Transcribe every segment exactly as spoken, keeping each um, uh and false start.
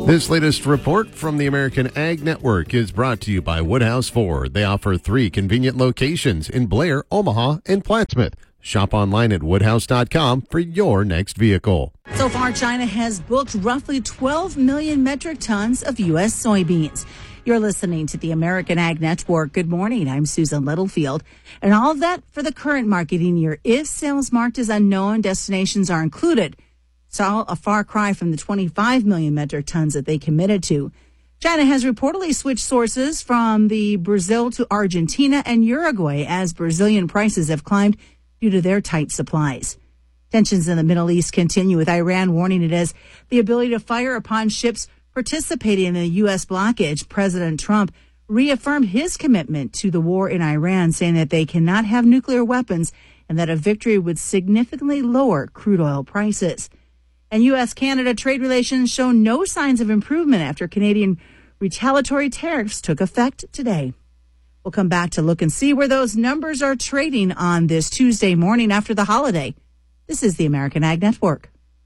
This latest report from the American Ag Network is brought to you by Woodhouse Ford. They offer three convenient locations in Blair, Omaha, and Plattsmouth. Shop online at woodhouse dot com for your next vehicle. So far, China has booked roughly twelve million metric tons of U S soybeans. You're listening to the American Ag Network. Good morning. I'm Susan Littlefield. And all of that for the current marketing year. If sales marked as unknown destinations are included, it's all a far cry from the twenty-five million metric tons that they committed to. China has reportedly switched sources from the Brazil to Argentina and Uruguay as Brazilian prices have climbed due to their tight supplies. Tensions in the Middle East continue, with Iran warning it has the ability to fire upon ships participating in the U S blockage. President Trump reaffirmed his commitment to the war in Iran, saying that they cannot have nuclear weapons and that a victory would significantly lower crude oil prices. And U S Canada trade relations show no signs of improvement after Canadian retaliatory tariffs took effect today. We'll come back to look and see where those numbers are trading on this Tuesday morning after the holiday. This is the American Ag Network.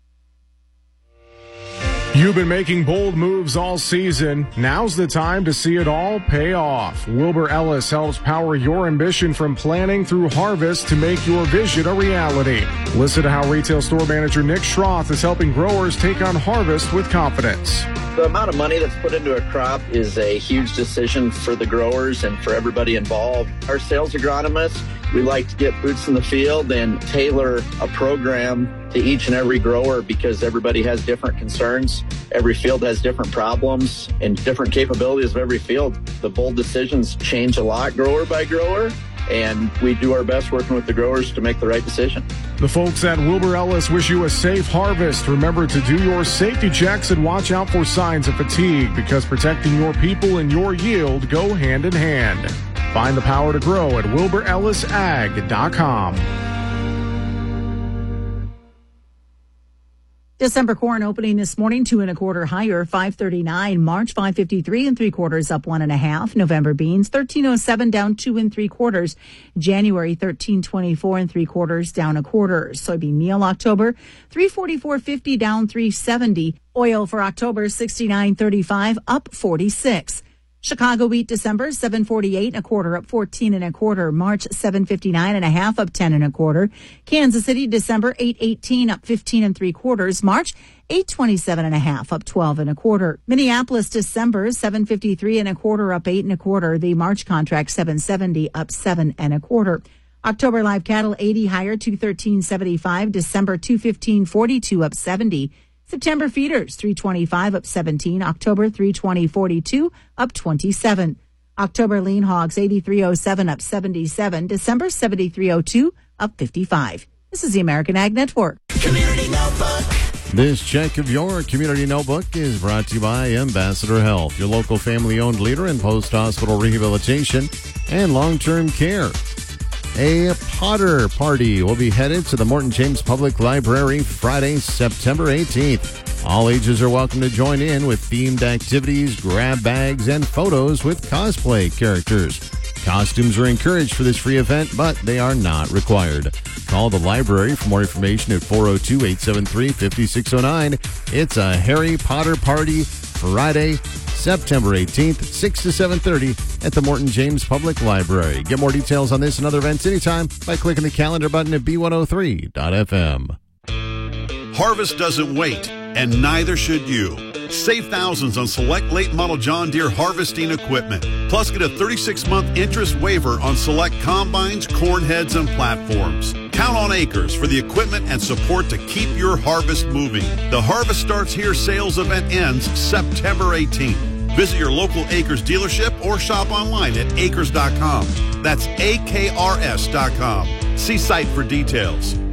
You've been making bold moves all season. Now's the time to see it all pay off. Wilbur Ellis helps power your ambition from planning through harvest to make your vision a reality. Listen to how retail store manager Nick Schroth is helping growers take on harvest with confidence. The amount of money that's put into a crop is a huge decision for the growers and for everybody involved. Our sales agronomists, we like to get boots in the field and tailor a program to each and every grower because everybody has different concerns. Every field has different problems and different capabilities of every field. The bold decisions change a lot grower by grower, and we do our best working with the growers to make the right decision. The folks at Wilbur Ellis wish you a safe harvest. Remember to do your safety checks and watch out for signs of fatigue because protecting your people and your yield go hand in hand. Find the power to grow at wilbur ellis ag dot com. December corn opening this morning, two and a quarter higher, five thirty-nine. March, five fifty-three and three quarters, up one and a half. November beans, thirteen oh seven, down two and three quarters. January, thirteen twenty-four and three quarters, down a quarter. Soybean meal October, three forty-four fifty, down three seventy. Oil for October, sixty-nine thirty-five, up forty-six. Chicago wheat December, seven forty-eight and a quarter, up fourteen and a quarter. March, seven fifty-nine and a half, up ten and a quarter. Kansas City December, eight eighteen, up fifteen and three quarters. March, eight twenty-seven and a half, up twelve and a quarter. Minneapolis December, seven fifty-three and a quarter, up eight and a quarter. The March contract, seven seventy, up seven and a quarter. October live cattle, eighty higher, two thirteen seventy-five. December, two fifteen forty-two, up seventy. September feeders, three twenty-five, up seventeen. October, three twenty forty-two, up twenty-seven. October lean hogs, eighty-three oh seven, up seventy-seven. December, seventy-three oh two, up fifty-five. This is the American Ag Network. Community Notebook. This check of your Community Notebook is brought to you by Ambassador Health, your local family-owned leader in post-hospital rehabilitation and long-term care. A Potter party will be headed to the Morton James Public Library Friday, September eighteenth. All ages are welcome to join in with themed activities, grab bags, and photos with cosplay characters. Costumes are encouraged for this free event, but they are not required. Call the library for more information at four oh two, eight seven three, five six oh nine. It's a Harry Potter party Friday, September eighteenth, six to seven thirty at the Morton James Public Library. Get more details on this and other events anytime by clicking the calendar button at b one oh three dot f m. Harvest doesn't wait, and neither should you. Save thousands on select late model John Deere harvesting equipment. Plus, get a thirty-six month interest waiver on select combines, corn heads, and platforms. Count on Acres for the equipment and support to keep your harvest moving. The Harvest Starts Here sales event ends September eighteenth. Visit your local Acres dealership or shop online at acres dot com. That's A K R S dot com. See site for details.